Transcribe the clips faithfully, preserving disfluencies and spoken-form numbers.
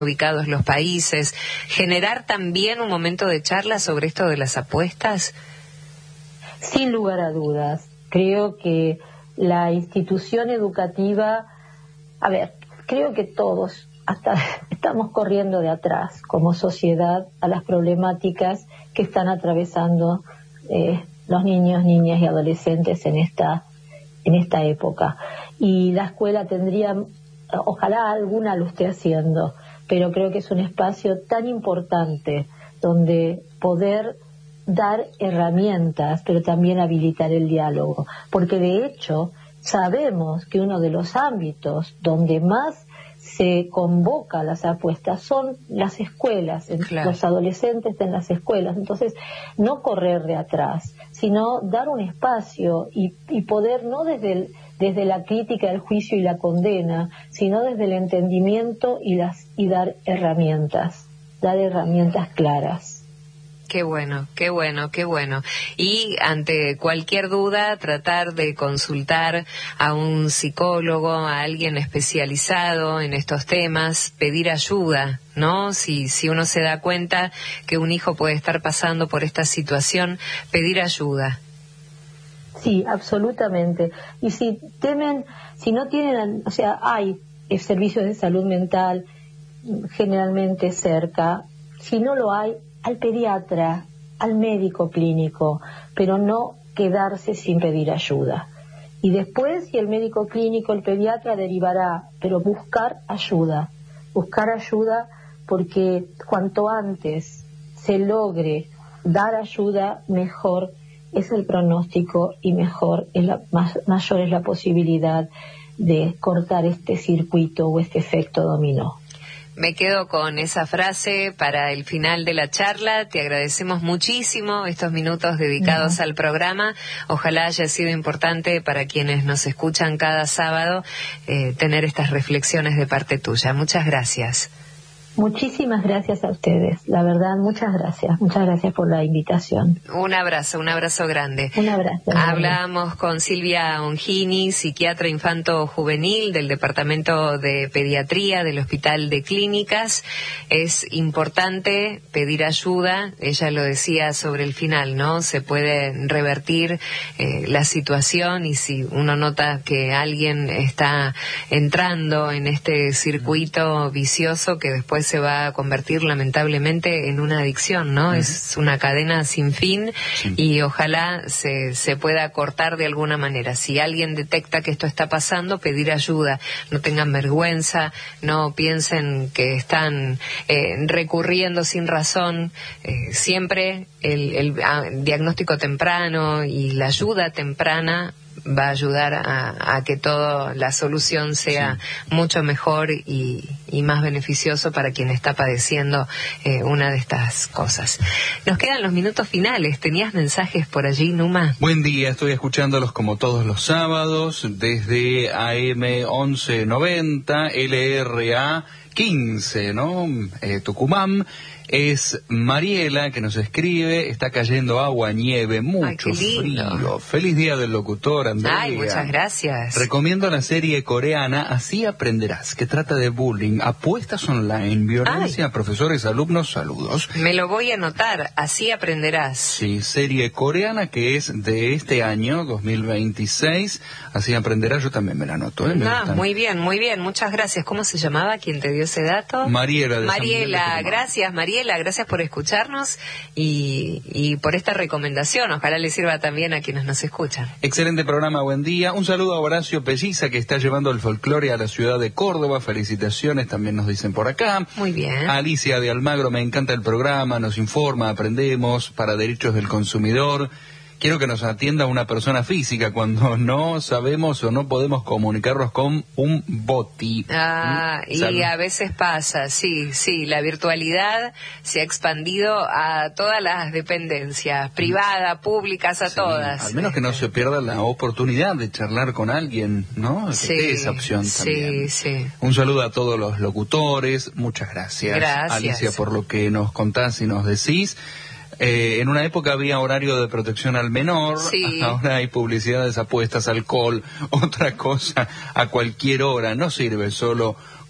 ubicados los países, generar también un momento de charla sobre esto de las apuestas? Sin lugar a dudas, creo que la institución educativa, a ver, creo que todos hasta estamos corriendo de atrás como sociedad a las problemáticas que están atravesando eh, los niños, niñas y adolescentes en esta en esta época. Y la escuela tendría, ojalá alguna lo esté haciendo, pero creo que es un espacio tan importante donde poder dar herramientas, pero también habilitar el diálogo, porque de hecho sabemos que uno de los ámbitos donde más se convoca las apuestas son las escuelas, claro. Los adolescentes en las escuelas. Entonces, no correr de atrás, sino dar un espacio y, y poder, no desde, el, desde la crítica, el juicio y la condena, sino desde el entendimiento y, las, y dar herramientas, dar herramientas claras. Qué bueno, qué bueno, qué bueno. Y ante cualquier duda, tratar de consultar a un psicólogo, a alguien especializado en estos temas, pedir ayuda, ¿no? Si, si uno se da cuenta que un hijo puede estar pasando por esta situación, pedir ayuda. Sí, absolutamente. Y si temen, si no tienen, o sea, hay servicios de salud mental generalmente cerca, si no lo hay, al pediatra, al médico clínico, pero no quedarse sin pedir ayuda. Y después, si el médico clínico, el pediatra derivará, pero buscar ayuda, buscar ayuda porque cuanto antes se logre dar ayuda, mejor es el pronóstico y mejor es la, más, mayor es la posibilidad de cortar este circuito o este efecto dominó. Me quedo con esa frase para el final de la charla. Te agradecemos muchísimo estos minutos dedicados uh-huh. al programa. Ojalá haya sido importante para quienes nos escuchan cada sábado eh, tener estas reflexiones de parte tuya. Muchas gracias. Muchísimas gracias a ustedes, la verdad, muchas gracias, muchas gracias por la invitación. Un abrazo, un abrazo grande. Un abrazo. Hablamos con Silvia Ongini, psiquiatra infanto-juvenil del Departamento de Pediatría del Hospital de Clínicas. Es importante pedir ayuda, ella lo decía sobre el final, ¿no? Se puede revertir eh, la situación y si uno nota que alguien está entrando en este circuito vicioso que después se va a convertir lamentablemente en una adicción, ¿no? Uh-huh. Es una cadena sin fin sí. y ojalá se, se pueda cortar de alguna manera. Si alguien detecta que esto está pasando, pedir ayuda. No tengan vergüenza, no piensen que están eh, recurriendo sin razón. Eh, siempre el, el a, diagnóstico temprano y la ayuda temprana va a ayudar a, a que toda la solución sea sí. mucho mejor y, y más beneficioso para quien está padeciendo eh, una de estas cosas. Nos quedan los minutos finales. ¿Tenías mensajes por allí, Numa? Buen día, estoy escuchándolos como todos los sábados desde A M once noventa, L R A quince, ¿no? Eh, Tucumán. Es Mariela que nos escribe, está cayendo agua, nieve, mucho Ay, frío. Feliz día del locutor, Andrea. Ay, muchas gracias. Recomiendo la serie coreana Así Aprenderás, que trata de bullying, apuestas online, violencia, Ay. profesores, alumnos, saludos. Me lo voy a anotar, Así Aprenderás. Sí, serie coreana que es de este año, dos mil veintiséis. Así Aprenderás, yo también me la anoto. ¿eh? Me ah, muy bien, muy bien, muchas gracias. ¿Cómo se llamaba? ¿Quién te dio ese dato? Mariela. De Mariela, gracias Mariela. Gracias por escucharnos y, y por esta recomendación. Ojalá le sirva también a quienes nos escuchan. Excelente programa, buen día. Un saludo a Horacio Pelliza, que está llevando el folclore a la ciudad de Córdoba. Felicitaciones, también nos dicen por acá. Muy bien. Alicia de Almagro, me encanta el programa, nos informa, aprendemos para derechos del consumidor. Quiero que nos atienda una persona física cuando no sabemos o no podemos comunicarnos con un boti. Ah, ¿Mm? y Salud. A veces pasa, sí, sí, la virtualidad se ha expandido a todas las dependencias, privadas, públicas, a sí, todas. Al menos que no se pierda la oportunidad de charlar con alguien, ¿no? Que sí, esa opción también. Sí, sí. Un saludo a todos los locutores, muchas gracias. Gracias. Alicia, por lo que nos contás y nos decís. Eh, en una época había horario de protección al menor, sí. Ahora hay publicidades, apuestas, alcohol, otra cosa a cualquier hora. No sirve solo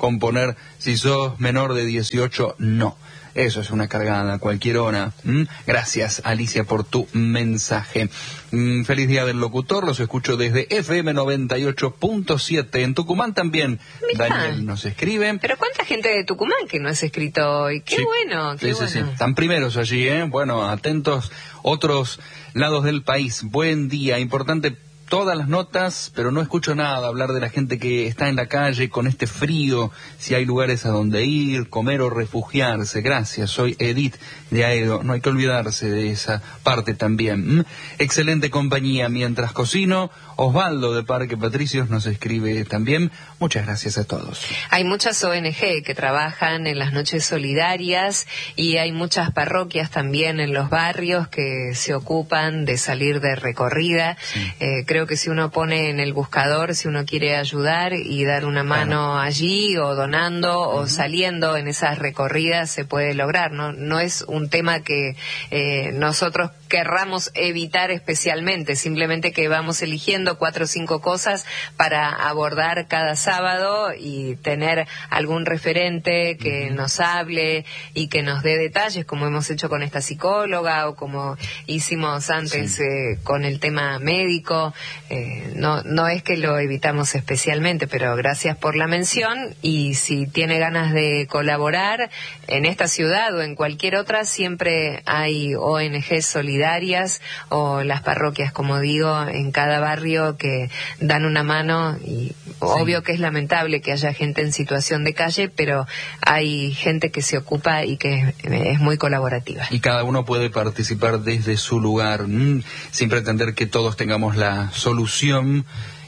con poner si sos menor de dieciocho, no. Eso es una cargada, cualquier hora. ¿Mm? Gracias, Alicia, por tu mensaje. Mm, feliz Día del Locutor, los escucho desde F M noventa y ocho punto siete. En Tucumán también, mirá, Daniel nos escribe. Pero ¿cuánta gente de Tucumán que no has escrito hoy? ¡Qué sí, bueno! Qué sí, bueno. sí, sí. Están primeros allí, ¿eh? Bueno, atentos otros lados del país. Buen día, importante todas las notas, pero no escucho nada hablar de la gente que está en la calle con este frío, si hay lugares a donde ir, comer o refugiarse. Gracias, soy Edith de Aedo. No hay que olvidarse de esa parte también. ¿Mm? Excelente compañía mientras cocino. Osvaldo de Parque Patricios nos escribe también. Muchas gracias a todos. Hay muchas O N Ge que trabajan en las noches solidarias y hay muchas parroquias también en los barrios que se ocupan de salir de recorrida. Sí. Eh, creo que si uno pone en el buscador, si uno quiere ayudar y dar una mano claro. allí o donando uh-huh. o saliendo en esas recorridas se puede lograr. No, no es un tema que eh, nosotros querramos evitar especialmente, simplemente que vamos eligiendo cuatro o cinco cosas para abordar cada sábado y tener algún referente que uh-huh. nos hable y que nos dé detalles, como hemos hecho con esta psicóloga o como hicimos antes sí. eh, con el tema médico. Eh, no, no es que lo evitamos especialmente, pero gracias por la mención, y si tiene ganas de colaborar en esta ciudad o en cualquier otra, siempre hay O N Ge solidarias o las parroquias, como digo, en cada barrio que dan una mano, y sí. obvio que es lamentable que haya gente en situación de calle, pero hay gente que se ocupa y que es muy colaborativa. Y cada uno puede participar desde su lugar, mmm, sin pretender que todos tengamos la solución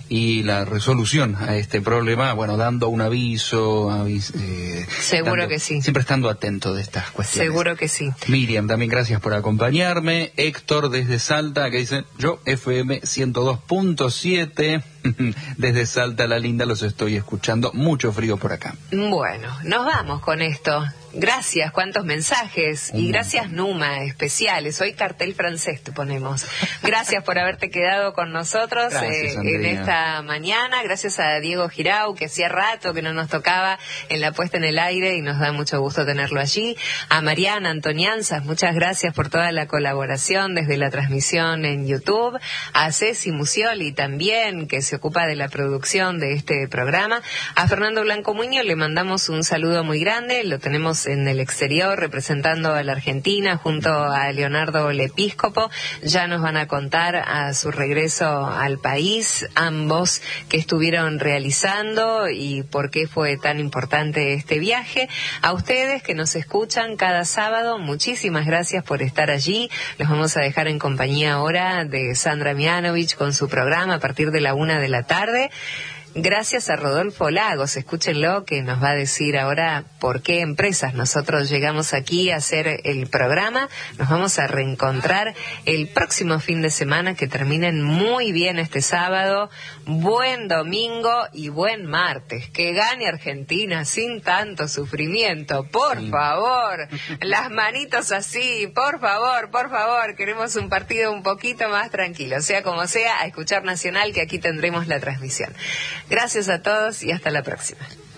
y la resolución a este problema, bueno, dando un aviso, avis, eh, seguro dando, que sí, siempre estando atento de estas cuestiones. Seguro que sí. Miriam, también gracias por acompañarme. Héctor desde Salta, que dice, yo F M ciento dos punto siete, desde Salta la Linda los estoy escuchando, mucho frío por acá. Bueno, nos vamos con esto. Gracias, cuántos mensajes. Y gracias, Numa, especiales. Hoy cartel francés te ponemos. Gracias por haberte quedado con nosotros gracias, eh, en esta mañana. Gracias a Diego Girau, que hacía rato que no nos tocaba en la puesta en el aire y nos da mucho gusto tenerlo allí. A Mariana Antonianzas, muchas gracias por toda la colaboración desde la transmisión en YouTube. A Ceci Musioli también, que se ocupa de la producción de este programa. A Fernando Blanco Muñoz le mandamos un saludo muy grande. Lo tenemos en el exterior representando a la Argentina junto a Leonardo Lepíscopo. Ya nos van a contar a su regreso al país ambos qué estuvieron realizando y por qué fue tan importante este viaje. A ustedes que nos escuchan cada sábado, muchísimas gracias por estar allí. Los vamos a dejar en compañía ahora de Sandra Mianovich con su programa a partir de la una de la tarde. Gracias a Rodolfo Lagos, escúchenlo, que nos va a decir ahora por qué empresas nosotros llegamos aquí a hacer el programa. Nos vamos a reencontrar el próximo fin de semana, que terminen muy bien este sábado, buen domingo y buen martes. Que gane Argentina sin tanto sufrimiento, por sí. favor, las manitos así, por favor, por favor, queremos un partido un poquito más tranquilo, sea como sea, a escuchar Nacional, que aquí tendremos la transmisión. Gracias a todos y hasta la próxima.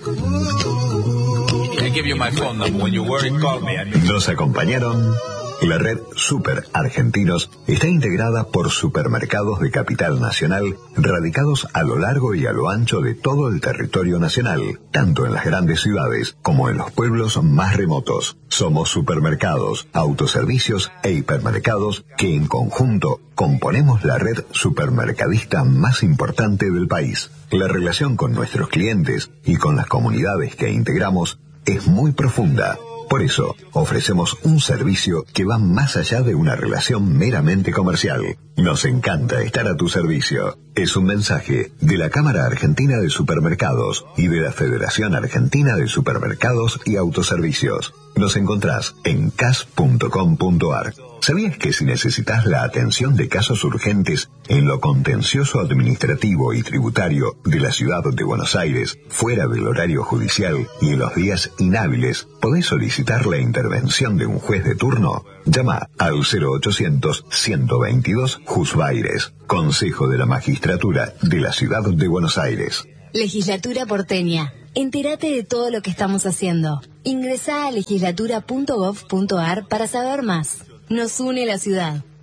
Nos acompañaron. La red Super Argentinos está integrada por supermercados de capital nacional radicados a lo largo y a lo ancho de todo el territorio nacional, tanto en las grandes ciudades como en los pueblos más remotos. Somos supermercados, autoservicios e hipermercados que en conjunto componemos la red supermercadista más importante del país. La relación con nuestros clientes y con las comunidades que integramos es muy profunda. Por eso, ofrecemos un servicio que va más allá de una relación meramente comercial. Nos encanta estar a tu servicio. Es un mensaje de la Cámara Argentina de Supermercados y de la Federación Argentina de Supermercados y Autoservicios. Nos encontrás en c a s punto com punto a r. ¿Sabías que si necesitas la atención de casos urgentes en lo contencioso administrativo y tributario de la ciudad de Buenos Aires, fuera del horario judicial y en los días inhábiles, podés solicitar la intervención de un juez de turno? Llama al cero ochocientos, ciento veintidós, Juzbaires, Consejo de la Magistratura de la ciudad de Buenos Aires. Legislatura porteña. Entérate de todo lo que estamos haciendo. Ingresá a legislatura punto gov punto ar para saber más. Nos une la ciudad.